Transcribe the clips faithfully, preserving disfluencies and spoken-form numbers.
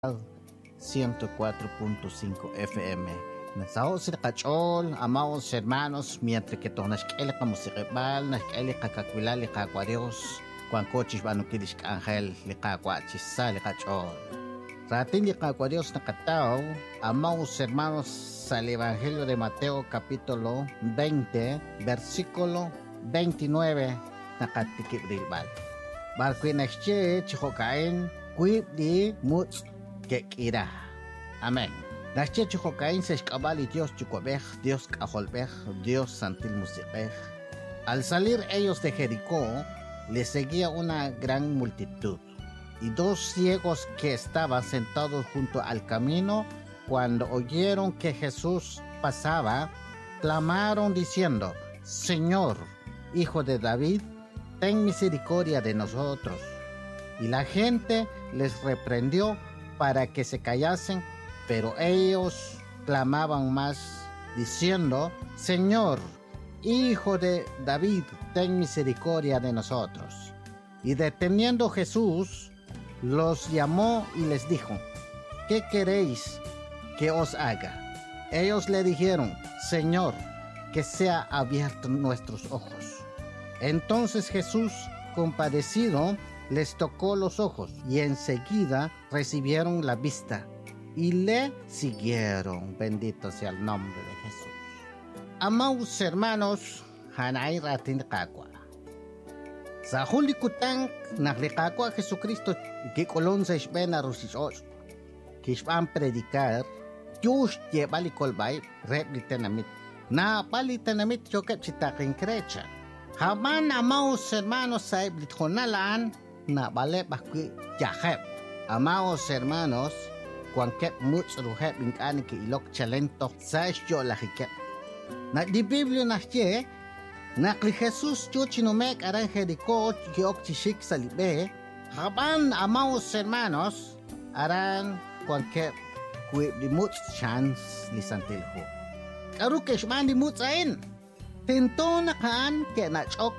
ciento cuatro punto cinco F M. Nasao sila kachol, amaos hermanos, mientras que tonas kele ka musikibal, nas kele ka kakwila li kakwa Dios, kwan kochis banu kidish ka angel li kakwa chisa li kachol. Sa ating li kakwa Dios na katao, amaos hermanos sa Evangelio de Mateo capítulo veinte, versículo veintinueve na katikibrilbal. Barquin exchange chihokain, kuip di muts que irá. Amén. Las chechujocain se escabal y Dios chucobej, Dios cajolbej, Dios santil musibej. Al salir ellos de Jericó, les seguía una gran multitud. Y dos ciegos que estaban sentados junto al camino, cuando oyeron que Jesús pasaba, clamaron diciendo: Señor, Hijo de David, ten misericordia de nosotros. Y la gente les reprendió para que se callasen, pero ellos clamaban más, diciendo: Señor, Hijo de David, ten misericordia de nosotros. Y deteniendo Jesús, los llamó y les dijo: ¿Qué queréis que os haga? Ellos le dijeron: Señor, que sea abierto nuestros ojos. Entonces Jesús, compadecido, les tocó los ojos y enseguida recibieron la vista y le siguieron. Bendito sea el nombre de Jesús. Amados hermanos, hanay ratin kakwa. Sa huli kutang naklikakwa Jesucristo kikolon sa isbena rosisos. Kishpan predicar, Diyos yebali kolbay replitanamit. Na palitanamit yoket chitaking krecha. Haman amados hermanos sa iblithonalaan na bale bakwi jahep. Amados hermanos, cuanquep much ruhep inkani ki ilok chalento sa isyo lahikep. Na di Biblia na siye, na kli Jesus yo chinomek aran Jericho kiok chishik salibe, haban amados hermanos, aran cuanquep kwi di much chance lisantilho. Karu keshman di much ain, tinto na kaan ke na chok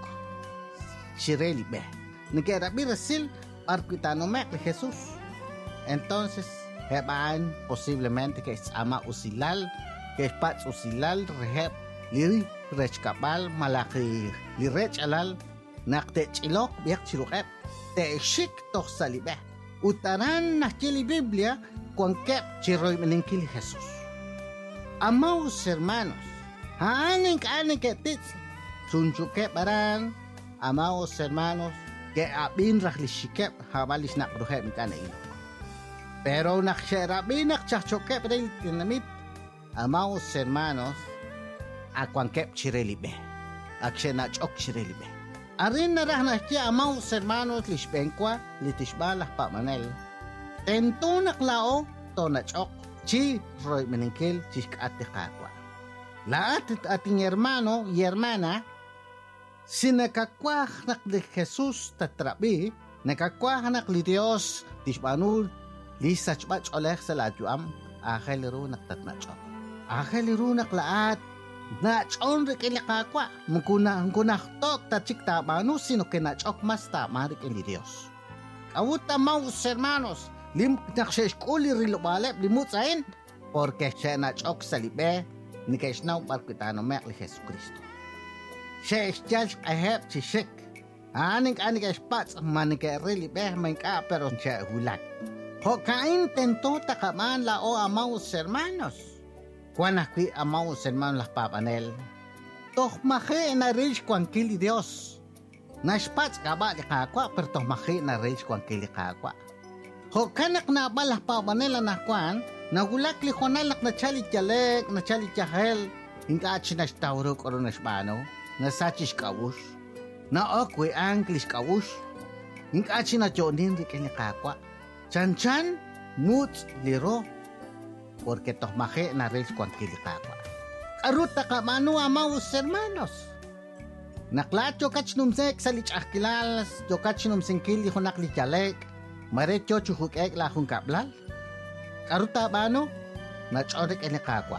shirelibe. Nagkerabi rasil parquitano mek de Jesús. Entonces, heban posiblemente que es ama usilal, que es pats usilal, reheb, liri, rechkabal, malaki, lirech alal, nakte chilok, biak chilukep, te shik toh salibe. Utaran na chili Biblia, kuangkep chiroy meningkili Jesús. Amaos hermanos, haaning kaaning ketits, sunchukep aran, amaos hermanos, que abin rahlishikep habalis nak ruhep mikana ino. Pero naksherabi nakchachokep del tinamit, amaos hermanos, akuankep chirelibe, akshenachok chirelibe. Arin na rahnashya amaos hermanos lishbenkwa litishbalah pamanel. Tento naklao to nachok chi roy meningkil chishkate kakwa. Laat ating hermano y hermana, si nakakwahanak de Jesus tatrabi, nakakwahanak li Dios tishbanul li sachbach oleh sa lajuam, akheliru naktatnachok. Akheliru naklaat, nachon rikili kakwa, mukuna tok tachik tabanu sino kinachok mas tamarik li Dios. Awuta maus hermanos, lim naksheshkuli rilubalep limutsain, porque siya nachok sa libe, ni kaisnaw parkitano mek li Jesucristo. Siya istyals ahep si Shik. Aning aning espats manike really beh main ka pero siya hulat. Hokain tento takaman la o amaos hermanos. Kuan akwi amaos hermanos las papanel. Toh mahe na rich kuan kili Dios. Na espats kaba di kakwa pero toh mahe na rich kuan kili kakwa. Hokanak na ba las papanel na kuan na hulak li konalak na chalit jalek na chalit jahel. Hingga achinas tauruk oro na Espano. Na sachis kawus, na okwe anglis kawus, ing achi na jonin di kanya kakwa, chan chan, muts liro, porque toh mahe na res kwan kili kakwa. Aruta ka manu amaus hermanos. Naklat yo kach numsek salich akilalas, yo kach numsengkili hunak li jalek, mare cho chuhuk ek la hung kablal. Aruta manu, na chorek kanya kakwa.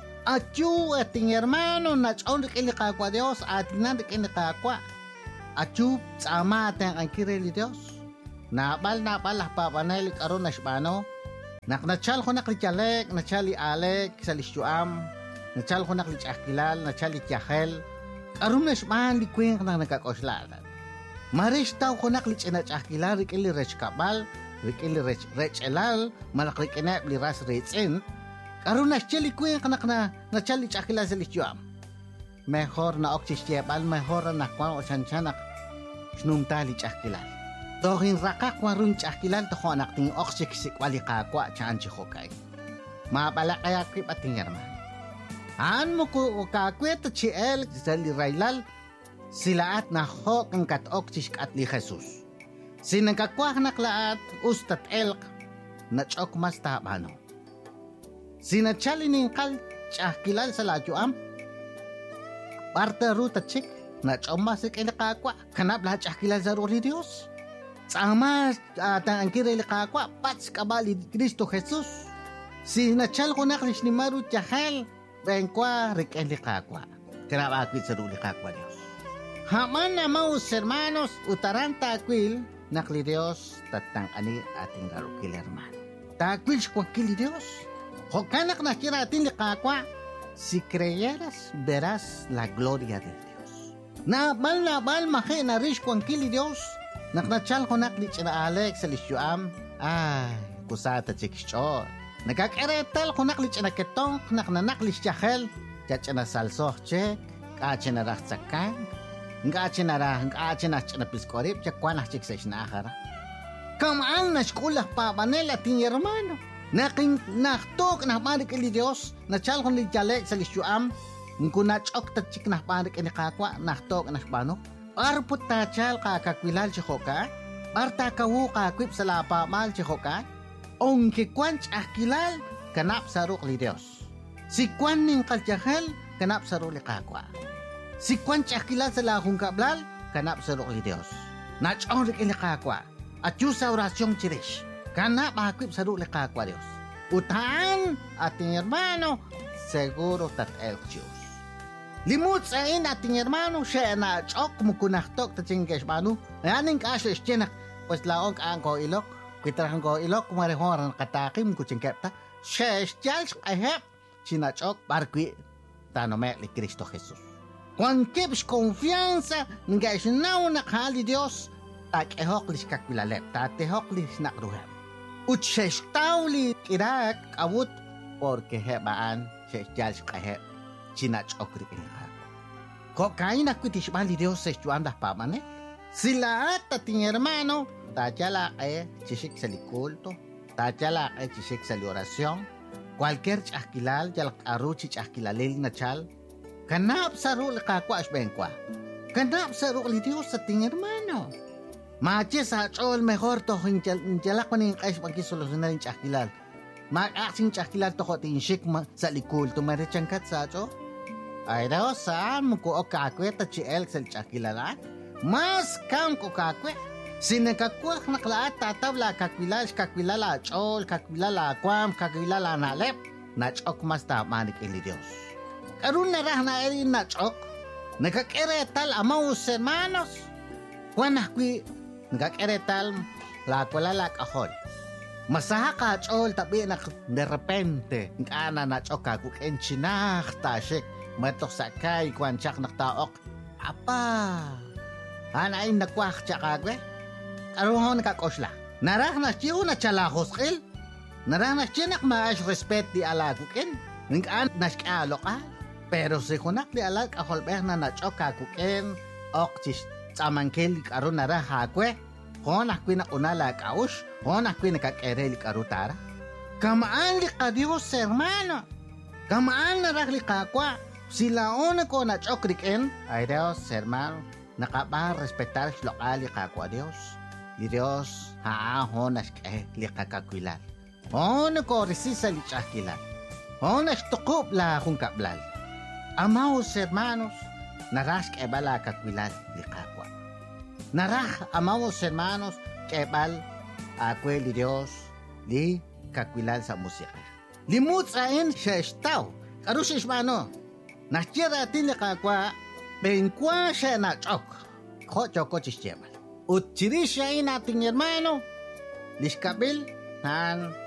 Achu ating hermano nachon rik ilikakwa Dios atinan rik ilikakwa. Achu sama atang ang kireli Dios. Nabal nabal lah papanay lik aron na Espano Naknachal ko naklichalek, nachali alek, sa lisyuam, nachal ko naklichakilal, nachali tiyahel, karum na shman li kwing na nagkakoslalan. Marish tao ko naklichinachakilal, rikili rech kabal, rikili rech rech elal, malakrikinep li ras rechen, karum na chali kwing kanak na nachali chakilal sa lisyuam. Mejor na oksishiyebal, mejor na kwa o chanchanak, shnumtali chakilal. Tohin rakak warun chakilal to anak ting oksik sikwali kakwa chanchi hokay. Mabala kaya krip at tingirman. Aan mo ko kakwet at si El sa liraylal sila at na hok ang kat oksis at li Jesus. Sinagkakwa naklaat ustat elk na chok mas tabano. Sinachali ning kal chakilal sa lajuam. Parta ruta chik na chomasik ay nakakwa kanap lahat chakilal sa roli Diyos. Sama at ang kirili kakwa pats kabali Kristo Jesus. Sinachal ko na kris ni Maru Tiyahel bengkwa rikeli kakwa. Kanap akwil sa roli kakwa Diyos. Haman na maus hermanos utaranta akwil nakli Diyos tatang ani ating rarukil hermano. Takwil siya kili Diyos. Hokanak na kira ating kakwa. Si creyeras, verás la gloria de Dios. Na bal na bal mahe na rish kung kili Dios. Naknachal ko naklit na Alex sa lisyuam. Ay, kusata chikshon. Nagkakeretal ko naklit na ketong naknanaklis chahel. Kaya na salsoh chek. Kaya na raksakang. Kaya na rah, kaya na na piskorip. Kaya na chik sa isnahara. Kamaan na skulah pa panel ating hermano. Naking naktok na panik ili Diyos, nachal kong lijalek sa lisyuam, kung nachok tatchik na panik ini kakwa, naktok na spano, arput tachal kakakwilal chikoka, arta kawu kakwip sa lapa mal chikoka, ong kikwanch akilal, kanap sa ruk li Diyos. Si kwan ning kaljahel, kanap sa ruk li kakwa. Si kwanch akilal sa lahong kablal, kanap sa ruk li Diyos. Nachong rik ili kakwa, at yung sa orasyong chirish. Kanap akwip sa ruli kakwa Diyos. Utaan ating hermano, seguro tat el Diyos. Limut sa in ating hermano, siya na chok mukunaktok tating kesmano. Nayaning kaso isyenak, pues laong kaang ko ilok, kitarang ko ilok, kumarihorang katakim kuching kepta, siya isyals ahep, sinachok parkwi, tanomek li Kristo Jesus. Kung kips konfiansa, nga isinaw nakali Diyos, tak ehok lis kakwilalep, tatehok lis nakruhem. Utshestaw li kirak awut porque hebaan shesjal shkahep chinach okri kinaka. Ko kain akwitis bali Dios sejuan dah pamane. Sila at ating hermano tachala eh chisik sa likulto, tachala eh chisik sa orasyon. Cualquier chakilal jalak aruchi chakilalil na chal. Kanap sa rul kakwa asbenkwa. Kanap sa rul Dios ating hermano. Mache sa chol mejor to hinjala ko ning kais pagkisolusyona rin chakilal. Mag-aksing chakilal to ko tinshik sa likul tumarechangkat sa cho. Ay daw saan mo ko o kakwet at si El sa chakilalan? Mas kam ko kakwet. Sinagkakwak naklaat tatabla kakwilal kakwilala chol kakwilala kwam kakwilala nalep. Nachok mas ta manik ili Diyos. Karun na rah na elin nachok. Nagkakiretal amaw hermanos. Kwanakwi nagkakiretal lakwala kahol. Masaha ka chol tabi na de repente ngana na chok ka kuken chinak tashik matok sakay kwan chak naktaok apa anain nakwak chakagwe karuhon nakakosla narah na chiu na chalahos kil narah na chinak maash respet di ala kuken ngan naskalo ka pero si kunak di ala kahol beh na nachok ka kuken ok chis samangkel karon narah hakwe Honak kwina unala kaush, honak kwina kakereli karutara. Kamaan li ka Diyos, hermano. Kamaan na rakli kakwa. Sila una ko na chokriken. Ay Diyos, hermano, nakapang respetar lokali kakwa Diyos. Li Diyos, haahon na eh, li kakakwilal. Honak ko resisa li chakilal. Honak tukup la kung kablal. Amaos, hermanos, narask e bala kakwilal li kakwa. Naraj, amados hermanos, kebal, akwel di Dios, li kakwilal sa musika. Limut sa in siya istaw. Karus ismano, nasyira atin na kakwa, bengkwa siya na chok. Ko choko chisyebal. Utchiri siya in ating hermano, liskabil, han,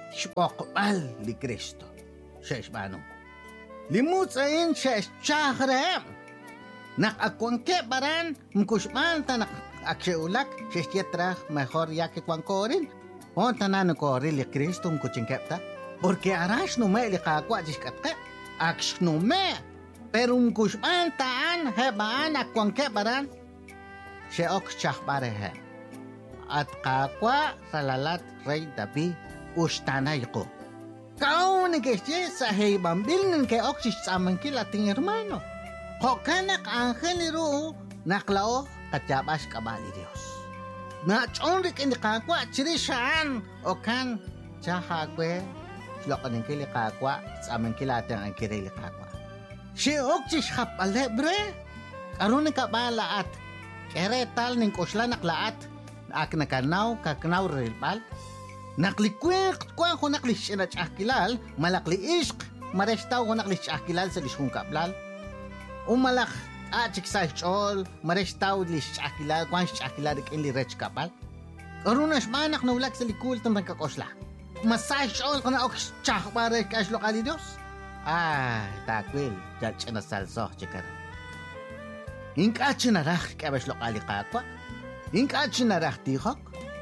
xpoqbal li Cristo shesh banu limutsain shesh chahrem nak akonke baran mkushman tanak akseulak shesh yetra mejor ya que kwankorin onta nanu kori li Cristo mkuchinkepta porque arash no me li qaqwa dishkatka aksh no me pero mkushman taan hebaan akwanke baran she ok chahbare he at qaqwa salalat rey David ushtanayko kaun que sa hey bambil que oxis amankil ating hermano hokanak angel ru naklao katjabas kabali Dios na chonrik in qaqwa chirishan okan chahagwe lokanin kili qaqwa amankil ating ang kirili qaqwa si oxis khapale bre arun ka balaat keretal ning kusla naklaat ak nakanaw kaknaw rilbal naklikwek kwa ko naklis na chakilal malakli isk marestaw ko naklis chakilal sa lishung kablal umalak achik sa chol marestaw lis chakilal kwa chakilal kin li rech kapal karunas manak na ulak sa likul tan kakosla masay chol ko na ok chakbare kas lokali Dios ay takwil jach na salso chikar inkach na rak kabas lokali kakwa inkach na rak tihok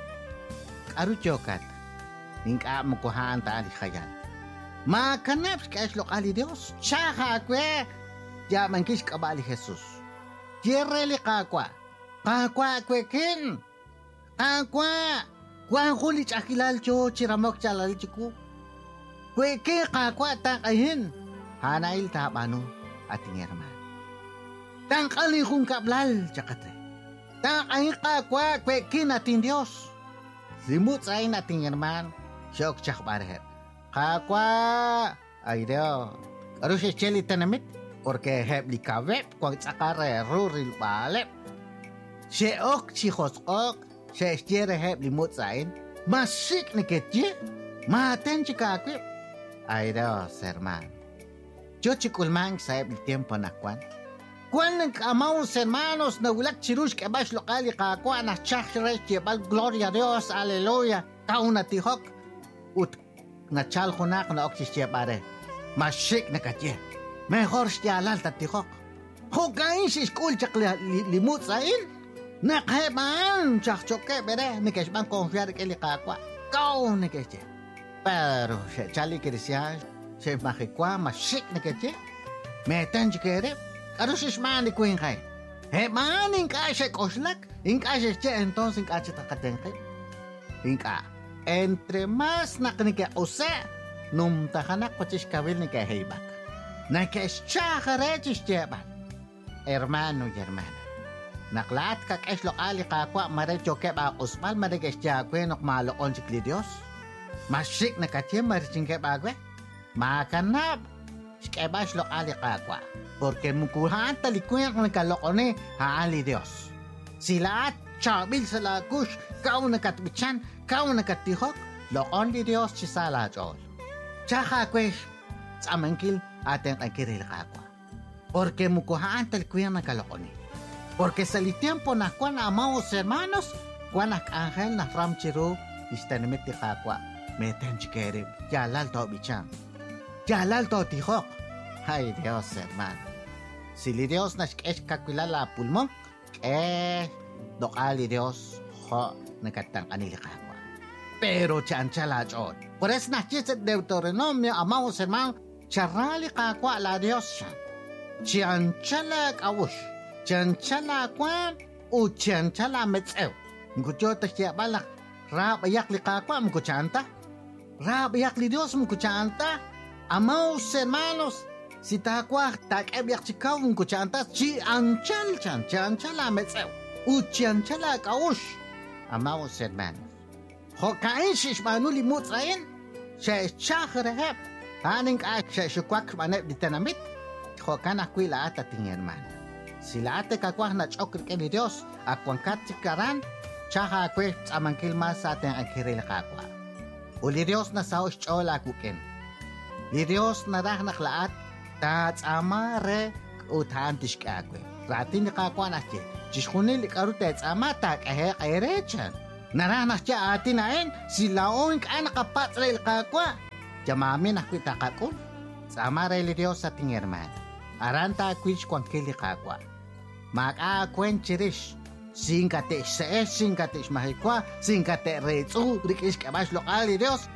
aru chokat Inka mo kuhaan taali khayan. Makanap kas lokali Dios. Chaha kwe. Ya mankis kabali Jesus. Yereli kakwa. Kakwa kwe kin. Kakwa. Kwa huli chakilal cho chiramok chalal chiku. Kwe kin kakwa takahin. Hanail tabano ating herman. Tangkali kung kablal chakate. Takahin kakwa kwe kin ating Dios. Simut sa ating herman. Syok cak barher. Kakwa. Ay dio. Aru si cheli tanamit. Porque heb li kawep. Kwang tsakare ruril balep. Syok si khoskok. Syok stiere heb li mutsain. Masik ni ketje. Maten si kakwep. Ay dio, serman. Yo chikulmang sa heb li tiempo nakwan. Kwan ng kamawos hermanos na ulak chirush kabash lokali kakwa na chakre chebal gloria a Dios. Aleluya. Kauna tihok. Ut ngachal khunak na oksis siya pare. Masik na katye. Mejor siya alal tatihok. Hukain si school chak limut sain. Nakheban chak choke bere. Nikes bang confiar ke li kakwa. Kau nikes siya. Pero siya chali kiri siya. Siya makikwa masik na katye. Metan chikere. Aro siya shmani kuin kay. Heban inka siya koslak. Inka siya siya entonces inka siya takatengke. Inka. Entre más naknika use num tahanak pachis kawil ni kahibak. Nakeschakhare chisteban. Hermano y hermana. Naklat kak es lokali kakwa mare choke ba usmal mare kescha kwenok malo on chikli Dios. Masik nakatye mare chingke bagwe. Makanab. Skebas lokali kakwa. Porque mukuhan talikwen nakalokone haali Dios. Silaat chabil sa lagush kau nakatbichan kau nakatihok lokon di Dios chisala chol. Chaka kwesh tsamangkil ateng akiril kakwa. Porque mukuhaan talikuyan nakalokone. Porque sa tiempo na kwan amaos hermanos kwan ak angel na ramchiro istanimit ti kakwa meten chikerib yalal to bichan. Yalal to tihok. Ay Dios hermano. Sili Dios na shkesh kakwilala pulmong eh dokali Dios ho nakatang kanili kakwa. Pero chanchala chon. Por eso nachit Deuteronomio amaos hermano charali kakwa la Dios shan. Chanchala kawush. Chanchala kwan u chanchala metsew. Mkuchota siya balak. Rab ayak li kakwa mkuchanta. Rab ayak li Dios mkuchanta. Amaos hermanos. Si takwa tak ebyak chikaw mkuchanta. Chi anchal chan. Chanchala metsew. U chanchala kawush. Amaos hermanos. Hokain shishmanu limut sayin. Siya chakharehep. Haning ka siya shukwak manep ditanamit. Hokan akwila at ating hermano. Sila ate kakwah na chokr ke ni Dios. Akwang katikaran. Tsaka akwe tsamangkil mas sa ating akiril kakwa. Uli Dios na sa ushchol akukin. Li Dios na dah naklaat. Ta tsama re utaan tishk akwe. Ratin ni kakwa na siya. Jishkunin likarute tsama tak ahe kairechan. Naranas siya atin na en, silaon ka nakapatrel kakwa. Jamamin ako itakakul. Sama reli Dios sa ating hermano. Aranta akwich kwan kili kakwa. Mag-aakwen chirish. Singkate se, singkate mahikwa, singkate retsu, rikis kabash lokal Dios.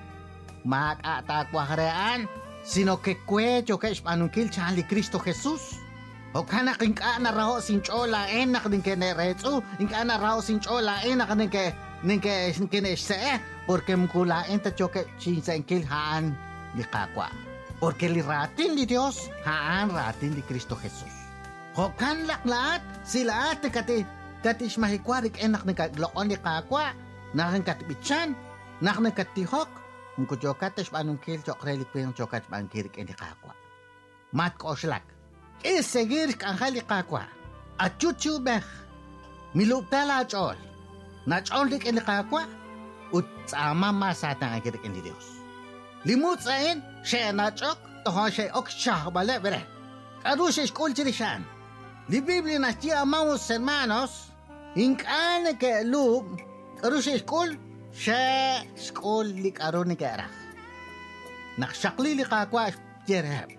Mag-atakwa karaan. Sino que cuello que es manungkil chali Cristo Jesús. O kana king ka na raho sin chola enak din ke neretsu, ing ka na raho sin chola enak din ke ning ke kine se, porque mkula enta choke sin senkil haan li kakwa. Porque li ratin li Dios haan ratin li Cristo Jesús. O kan laklat sila ate kati kati mahikwarik enak din ka lokon li kakwa, nakan katibichan, nakan katihok. Mko jokates manungkil chokreli kweng chokat bangkirik eni kakwa. Mat koslak. E seguir kanghali kakwa. Achuchu beh. Miluptala achol. Nachol dik eni kakwa. Ut sama masata ngirik eni Dios. Limut sain she nachok toho she ok shah bale bere. Adu she skol chirishan. Li Biblia na tia amados hermanos. Inkane ke lub. Adu she skol Siya, skol lik aro ni kera. Nakshakli lik akwa jerheb.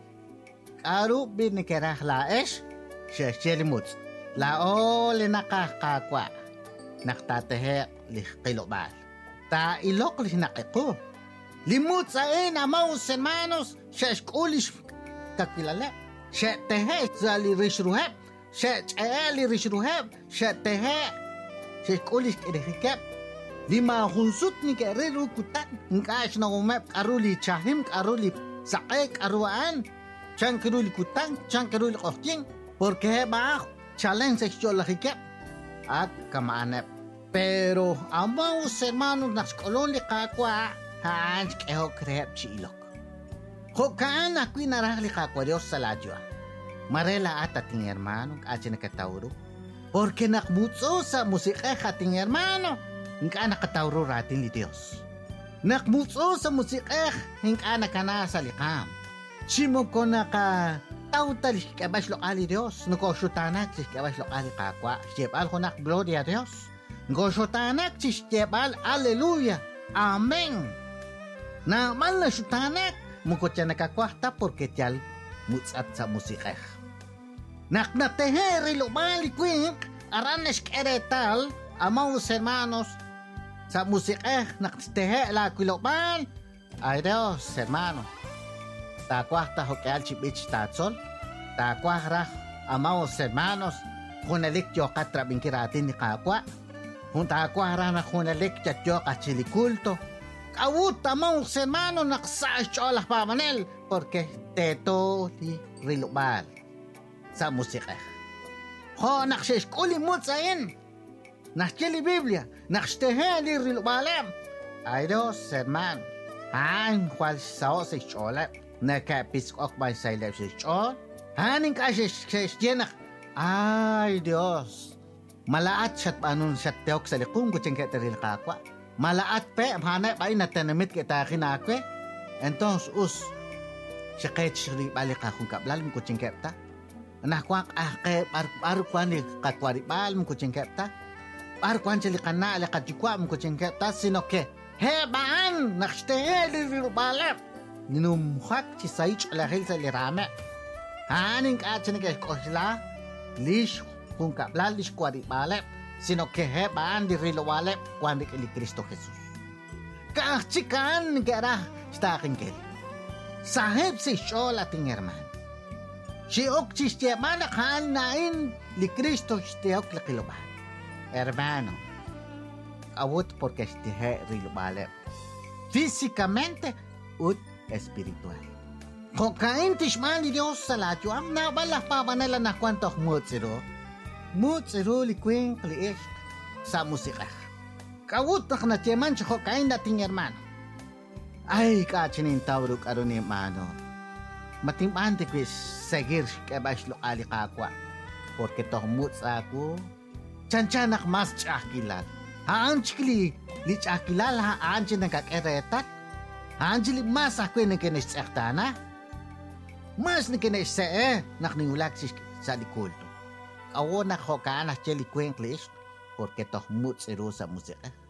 Aro bin ni kera laes, siya siya limuts. Lao li nakakakwa. Naktatehe lik kilobal. Ta ilok lik nakiko. Limuts ain amados hermanos, siya skolis kakilala. Siya tehe sa li rishruheb. Siya tse li rishruheb. Siya tehe. Siya skolis kirihikep. Lima hunsut ni kerero kutan ngkash na umep karuli chahim karuli sakay karuan chan karuli kutan chan karuli kofting porque ba challenge sexual hikep at kamanep pero amados hermanos nas kolon li kakwa hans keho krep chilok hokan akwi narahli kakwa Dios saladyo marela at ating hermano atin nakatauro porque nakbutso sa musika ating hermano Hingka nakatauro ratin ni Dios. Nakmutso sa musikeh, hingka nakana sa likam. Simo ko naka tautal kabash lokali Dios. Nuko shutanak si kabash lokali kakwa. Siyepal ko nak gloria Dios. Nuko shutanak si siyepal aleluya. Amen. Na mal na shutanak, muko siya nakakwahta porque tiyal mutsat sa musikeh. Naknateheri lumali kwink, aranes keretal, amados hermanos, sa musika nakstehe la kuloban ay Dios hermano takwah ta hokel chibich tatsol takwah ra amados hermanos hunalik yo katra bingkiratin ni kakwa hun takwah ra na hunalik yo kachilikulto kawut amados hermanos naksash cholah pamanel porque teto li rilubal sa musika ho nakshish kulimut sain Nakcheli Biblia, naksteheli rilubalem. Ay Dios, hermano. Han kwal sao se chola, nakapis ok by silep se chol. Haning kasi se jenak. Ay Dios. Malaat siyat anun siyat teok sa likung kutsing kateril kakwa. Malaat pe, hanay pa inatanamit kita kinakwe. Entonces us, siya kahit siya balik akong kablal mo kutsing kepta. Nakwak ah kay parukwan ni kakwari mo kutsing kepta. Par kwan chili kana ala kachikwa mko chengke tasino ke he baan nakshte li rubale ninum hak chi saich ala hilsa li rame haning ka chene ke kohla lish kung ka blalish kwari bale sino ke he baan di rilwale kwan di Cristo Jesus ka chikan gera stakin ke sahib si shola ting herman si ok chiste mana kan nain li Cristo ste ok la kiloba Hermano, awut porque este rilubale físicamente ut espiritual. Kung kaintish man ni Dios sa latyo, am nabalah pa manala na kwantok mutsiro. Mutsiro likwing kliish sa musika. Kawut na kanatyaman siya kung kain nating hermano. Ay, kachinin tawruk aro ni hermano. Matimbante kwis sagir kabash lokali kakwa. Porque toh muts ako Chanchanak mas chakilal. Haan chikli li chakilal haan chin nagkakeretat. Haan chili mas ako yung nakinis tsaktana. Mas nakinis sa eh nakniulak sa likulto. Awo na ko ka na chili kwenklish porque toh mut siru sa musika.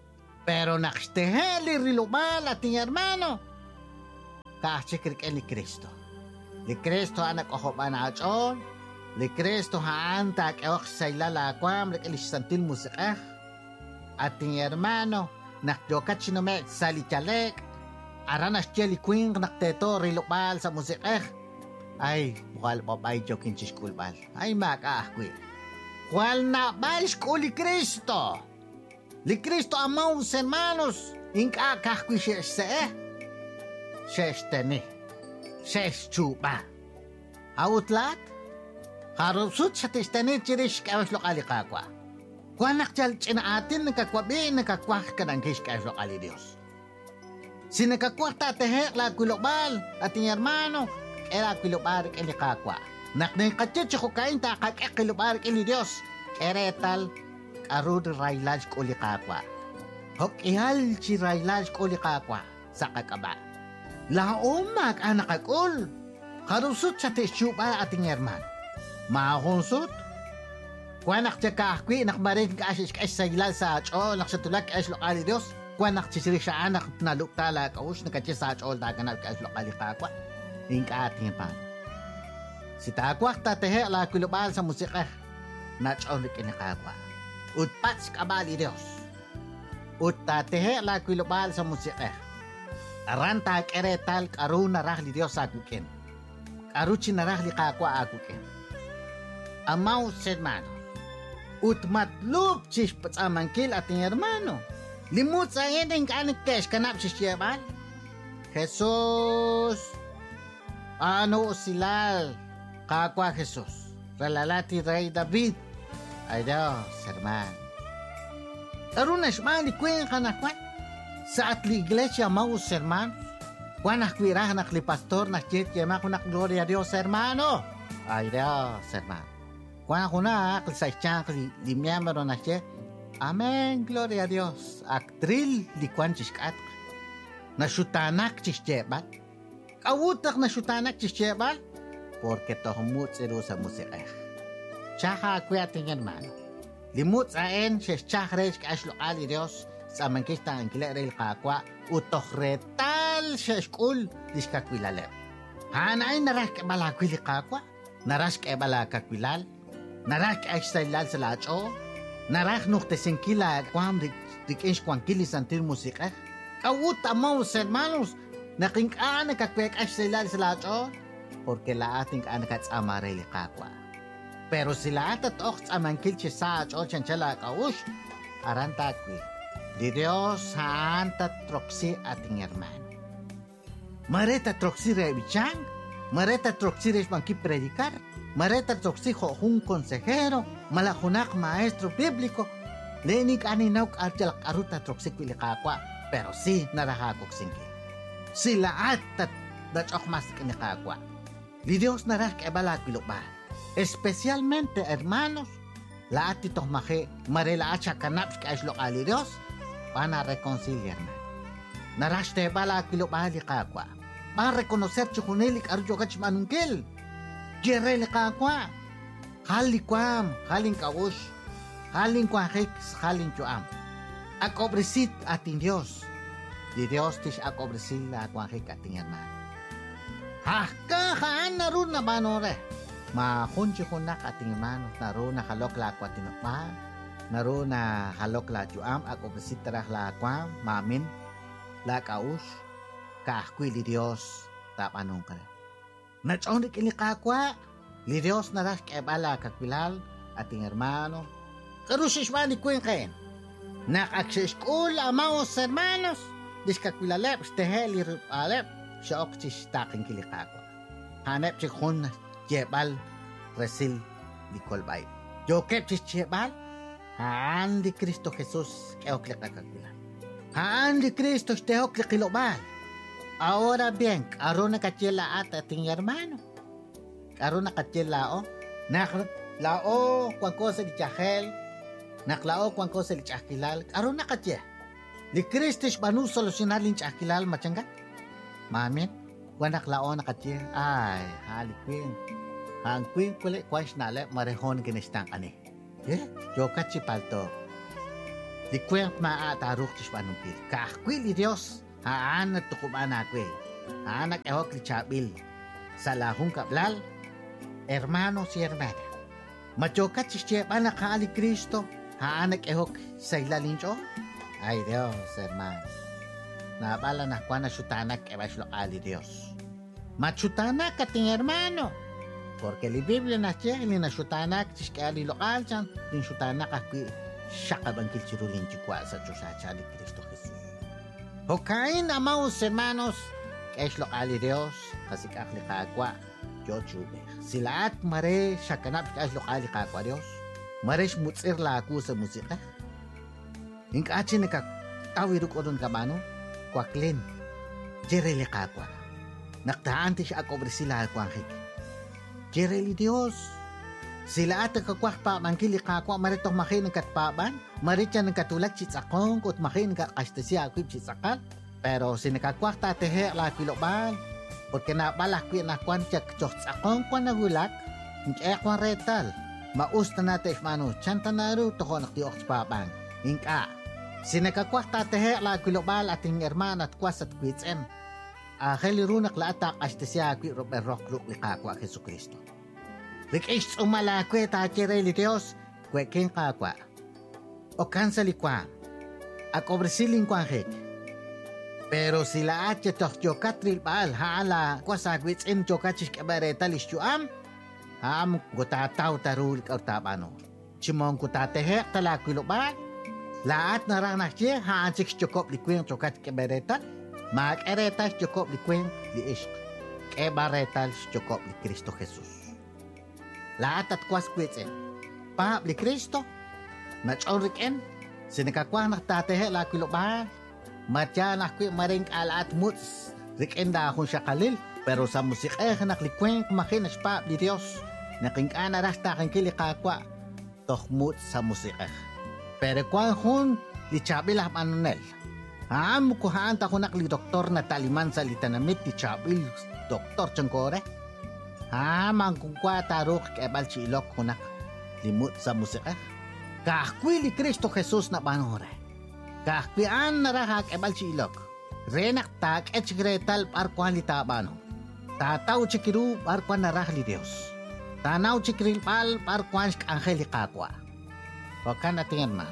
Pero naksteheli rilubal ating hermano. Kachikrik ni Kristo. Li Kristo anak oho panachon. Li Kristo haan tak ewak sa ilalakwam. Li kilisantil musikah. Ating hermano. Nakjokat sinumet sa lichalek. Aranas cheli queen nakteto rilubal sa musikah. Ay, bukal pa pa jokin si school bal. Ay, makaahkwi. Kual na bal school li Kristo. Li Kristo amaw hermanos. Inka kahkwi siya sa eh. Sesteni, sestupa. Outlat, harusut sa testeni chirish kawas lokali kakwa. Kuanak chal china atin nakakwabi nakakwak ka ng kish kawas lokali Dios. Sinakakwak tatehe la kulobal ating hermano era kulobarik ili kakwa. Naknay katsit sa kukain takak e kulobarik ili Dios. Eretal karud railaj kuli kakwa. Hok ihal si railaj kuli kakwa sa kakaba. Laumak anak akul. Harusut sa tesyupa ating hermano. Mahonsut. Kuanak siya kahkwi, nakbarin ka asis ka sa ilal sa acho, naksatulak ka as lokali Diyos. Kuanak siya siya anak nalukta kaus, nakatsi sa acho, daganal ka as lokali kakwa. Ingka ating hermano. Si takwak tatehe ala kulubal sa musika. Nacho ni kinikakwa. Utpat si kabali Diyos. Ut tatehe ala kulubal sa musika. Aranta keretal karu narah li Dios akuken. Karu chinarah li kakwa akuken. Amaw hermano. Ut matlup chis patsamangkil ating hermano. Limut sa ending kanik kesh kanap si Siyabal. Jesus. Ano silal. Kakwa Jesus. Ralalati Rey David. Ay Dios hermano. Karu na shmali kwen kanakwan. Sa atli iglesia maus hermanos. Kuanak kwirah nak li pastor nak chit yema kunak gloria a Dios hermano. Ay Dios hermano. Kuanak kunak li sa ischank li, li miembro nak chit. Amen gloria a Dios. Aktril li kwan chiskat. Nasyutanak chischebal. Kawutak nasyutanak chischebal. Porque tohumut siru sa musika. Tsaka kwiating hermano. Limut sa en sischakrej kaas lokali Dios. Sa mangkista ang kileril kakwa, utokretal siya skul, diskakwilalep. Hanay naras ka bala kwili kakwa, naras ka bala kakwilal, naras ka ekstailal sa lacho, naras nukte singkila kwam rikins kwang kilisantil musika. Kawut amaw sa hermanos, naking kaan nakakwek ekstailal sa lacho, porque la ating kaan nakatsamarili kakwa. Pero sila atat ok sa mangkil siya sa acho, siya kaush, arantakwi. Di Dios hanta troksi ating hermano. Mareta troksi rebichang, mareta troksi resmanki predicar, mareta troksi hohung consejero, malakunak maestro bíblico, lenik aninauk arjalak aruta troksi kwilikakwa, pero si narahakok singki. Sila atat dachok mas kinikakwa. Di Dios narah kebalak kilukba. Especialmente hermanos, laat itoh maki marela acha kanap ka lokali Dios, para reconciliarme. Naraste bala kilopali kakwa. Para reconocer chukunilik arjo kach manungkil. Jerele kakwa. Hali kwam, halin kawush. Halin kwahik, halin chuam. Akobrisit ating Dios. Di Dios tish akobrisil la kwahik ating hermano. Haka haan narun na banore. Mahunchi kunak ating hermano. Narun na kalok la kwa tinukma. Naro na halok la juam ako besitarah la kwam mamin la kaus kahkwi li Dios tap anong ka. Nachondik ili kakwa li Dios naras kebala kakwilal ating hermano. Karusis mani kwen kain. Nakaksis kul amaos hermanos diskakwilalep steheli rupalep siya oksis taking kili kakwa. Hanep si kun jebal resil di kolbay. Jokep si jebal Haan di Cristo Jesús que oklik kakakila. Haan di Cristo te oklik kilobal. Ahora bien, aro na kachela at ating hermano. Aro na kachela o. Nak lao kwan cosa di chahel. Nak lao kwan cosa di chahkilal. Aro na kachela. Di Cristo banu solucionar lin chahkilal macangga. Mamin, kwan nak lao na kachela. Ay, hali queen. Hang queen kulit kwan sinale marehon kinistang ani. Eh, jokat si palto. Di kwent maa taruk tis panumpir. Kahkwil li Dios. Haan at tukuman akwe. Haan ak ehok li chabil. Sa lahong kablal. Hermano si hermana. Machokat si Chepa na kaali Kristo. Haan ak ehok sa ilalincho. Ay Dios, hermano. Nabala na kwa na syutanak ebas lo ali Dios. Machutanak ating hermano. Porque li Biblia na siya, li na syutanak, tis kaali lokal chan, din syutanak akwi siya kabangkil sirulin chikwa sa Diyos at sa Kristo Jesus. Hokain amaos hermanos, kaes lo ali Dios, kasi kakli kagwa, Jochube. Sila at mare siya kanap kaes lo ali kagwa Dios. Mare smutsir la ako sa musika. Ingkachi ni kak tawiruk odon kamano, kwaklin, jerele kagwa. Naktaan ti siya ako sila kwangkik. Jereli Dios. Sila at kakwak pa mangkili kakwa maritong makin ng katpaban. Maritya ng katulad chitsakong kot makin ng kakasta siya akwip chitsakal. Pero sinakakwak tatehe la kilobal. Porque na balakwi na kwantya kchotsakong kwa nagulak. Nke kwa retal. Mausta natin ismano. Chanta na rin toko naktiok chpabang. Inka. Sinakakwak tatehe la kilobal ating herman at kwas at kwitsen. Akali runak la atak asta siya akwip rock ruk likakwa Jesu Kristo. Rikis umalakwe ta chireli Dios, kwe king kakwa. O kansali kwa, ak obresiling kwa hek. Pero sila at yatok jokatril baal haala kwa sagwits in jokachis kabareta lishuam, haam gutataw tarul kautabano. Chimong gutatehek talakulo ba? Laat naranak siya haan six jokop likwing jokat kabareta, mag eretas jokop likwing li ishk. Kebaretal jokop li Kristo Jesus. Lahat at kwas kwitsen. Pahap li Kristo. Nachorik en. Sinikakwah naktatehe la kilo ba. Matya nakwi maring ala at muts. Riken da akong siya kalil. Pero sa musik eh naklikweng kumakinas pahap li Dios. Nakingkana rasta kang kilikakwa. Toh muts sa musik eh. Pero kwa hun li chabil hap anonel. Haam kuhaan ta kunak li doktor na taliman sa litanamit li chabil doktor changkore. Ha, mangkungkwa taruk kebal chilok kunak limut sa musika. Kahkwi li Kristo Jesus na panore. Kahkwian na raha kebal chilok. Renak tak et chikretal parkwan li tabano. Tataw chikiru parkwan na raha li Dios. Tanaw chikril pal parkwan angel li kakwa. Wakan nating hermano.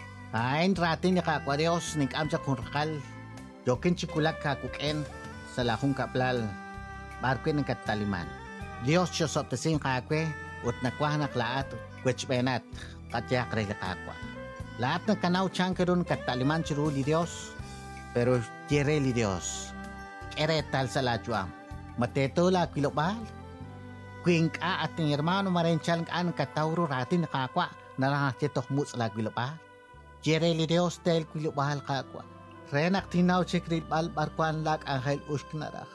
Hain ratin ni kakwa Dios ning amsa kunrakal. Jokin chikulak kakuken sa lahong kaplal. Parkwan ng kataliman. Dios siya sa tesing kakwe ut nakwah naklaat kwechbenat katyak rela kakwa. Lahat ng kanaw tiyang karon kataliman siru li Dios pero jere li Dios. Keretal sa latwam. Mateto la kilobal. Kuing ka ating hermano marenchal kan katawro ratin na kakwa narang chetok muts la kilobal. Jere li Dios tel kilobal kakwa. Renak tinaw chekril bal barkwan lag angel usk narak.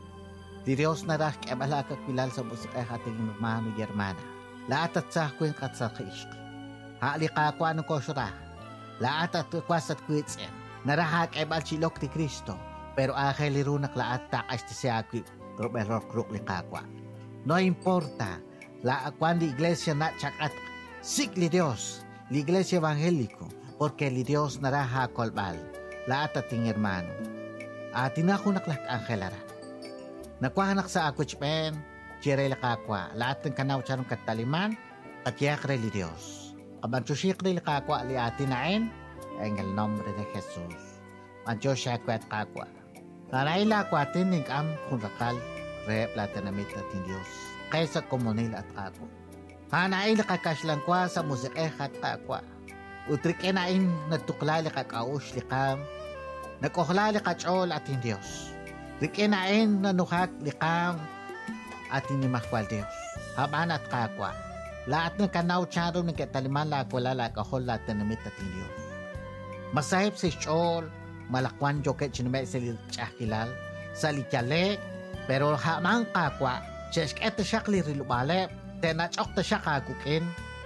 Di Dios na dah kebala kakilal sa musika ating hermano y hermana. Lahat at sa kwen katsar kaisk. Haali kakwa ng kosyura. Lahat at kwas at kwitsen. Naraha kebal chilok ni Kristo. Pero akay lirunak lahat takas ti siya kwip. Roberok ruk li kakwa. No importa. La akwan di iglesia na tsakat. Sik li Dios. Li iglesia evangeliko. Porque li Dios naraha kolbal. Lahat ating hermano. Atin ako naklak ang kailara. Nakwahanak sa akwitspen, chirela kakwa, lahat ng kanaw charong kataliman, katyak reli Dios. Kabanchushik reli kakwa li atinain, en el nombre de Jesus. Manchosyak at kakwa. Kanaila kwatin ning am kunrakal, re platanamit natin Dios. Kaysa komunil at kakwa. Kanaila kakaslang kwa sa musikeh at kakwa. Utrikenain natuklali kakaush likam, nakohlali kachol atin Dios. Rikenain na nuhak likam at inimakwal Dios. Haban at kakwa. Lahat ng kanaw tiyaro ng kataliman lakwala lakahol lahat na namit atin Dios. Masahip si Chol, malakwan joket sinumay sa lilchakilal, sa lityale, pero hamang kakwa, chesk et siya klirilubale, tenachok ta siya kakukin,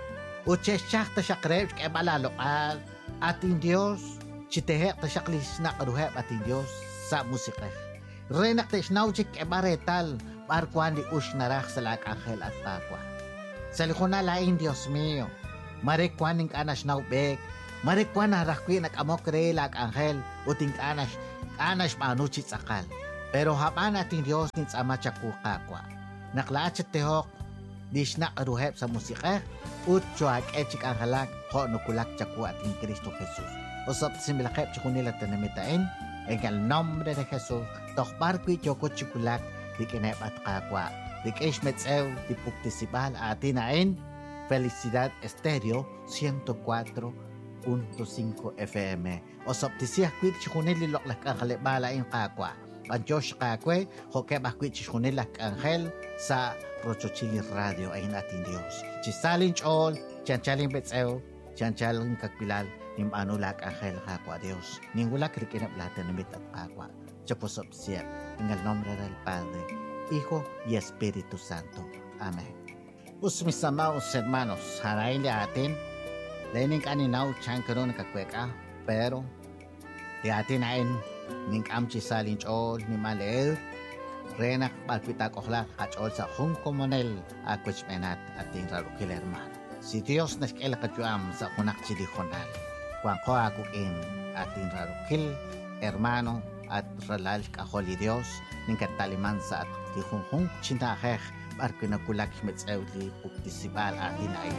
o chesk ta siya krep, kaya malalokal, atin Dios, chitehek ta siya klis na karuhep atin Dios, sa musika. Renak tes nauchik e baretal parkuan di us narak sa lak angel at kakwa. Sa likuna lain Dios mío, marekwaning anas naubek, Marikwana rakwi nakamokre lak angel uting anash anash manuchi tsakal. Pero hapan ating Diyos nits amachaku kakwa. Naklachat tehok dish na aruhep sa musika ut chuak echik angelak ho nukulak chaku ating Cristo Jesús. Usap similakep chukunila tanamitain en el nombre de Jesús tokbarkwi choko chukulak dikinep at kakwa. Dikesh metsew dipuktisibal atinain Felicidad Estéreo ciento cuatro punto cinco F M. O soptisiah kwit chukunili loklak angelebala in kakwa. Panchosh kakwe, hoke bakwit chukunilak angel sa Rochochili Radio ay natin Dios. Chisalin chol, chanchalin betsew, chanchalin kakpilal, nim anulak angel kakwa Dios. Ningulak rikinap namin at kakwa. Chaposopsiep, en el nombre del Padre, Hijo y Espíritu Santo. Amén. Us mis amados hermanos, harain de atin, lening kaninaw chan karon kakweka, pero di atin ain ning amchi salin chol ni maleer, renak palpita kohla kachol sa hong komonel akwech menat ating rarukil hermano. Si Dios naskela kachuam sa kunak chilikonal, kuang ko akuin ating rarukil hermano at ralal kaholi Dios ning kataliman sa at tihong hong chinaheh barko na kulak metseuli puktisibal atin ay